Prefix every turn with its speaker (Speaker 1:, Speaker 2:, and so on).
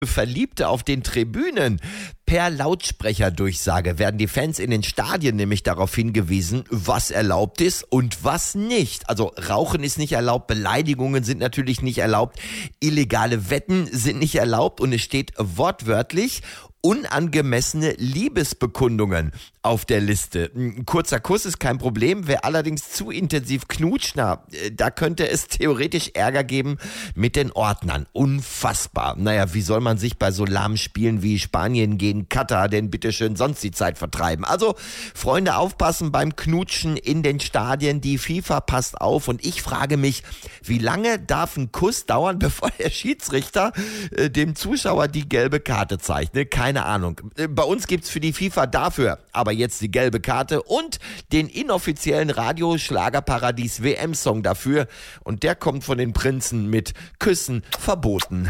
Speaker 1: Verliebte auf den Tribünen. Per Lautsprecherdurchsage werden die Fans in den Stadien nämlich darauf hingewiesen, was erlaubt ist und was nicht. Also Rauchen ist nicht erlaubt, Beleidigungen sind natürlich nicht erlaubt, illegale Wetten sind nicht erlaubt und es steht wortwörtlich: unangemessene Liebesbekundungen auf der Liste. Ein kurzer Kuss ist kein Problem, wer allerdings zu intensiv knutscht, da könnte es theoretisch Ärger geben mit den Ordnern. Unfassbar. Naja, wie soll man sich bei so lahmen Spielen wie Spanien gegen Katar denn bitteschön sonst die Zeit vertreiben? Also, Freunde, aufpassen beim Knutschen in den Stadien. Die FIFA passt auf und ich frage mich, wie lange darf ein Kuss dauern, bevor der Schiedsrichter dem Zuschauer die gelbe Karte zeigt? Ne? Keine Ahnung. Bei uns gibt's für die FIFA dafür aber jetzt die gelbe Karte und den inoffiziellen Radio-Schlagerparadies WM-Song dafür. Und der kommt von den Prinzen mit Küssen verboten.